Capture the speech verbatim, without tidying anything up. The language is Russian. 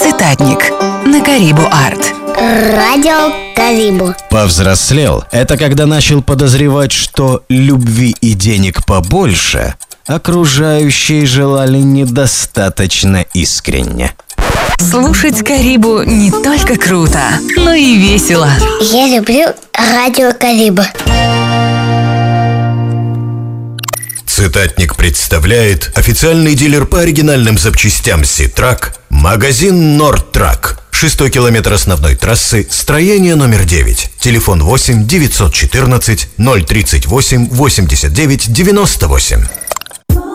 Цитатник на Карибу Арт. Радио Карибу. Повзрослел — это когда начал подозревать, что любви и денег побольше окружающие желали недостаточно искренне. Слушать Карибу не только круто, но и весело. Я люблю радио Карибу. Цитатник представляет официальный дилер по оригинальным запчастям Ситрак, магазин Нордтрак. Шестой километр основной трассы, строение номер девять. Телефон восемь девятьсот четырнадцать ноль тридцать восемь восемьдесят девять девяносто восемь.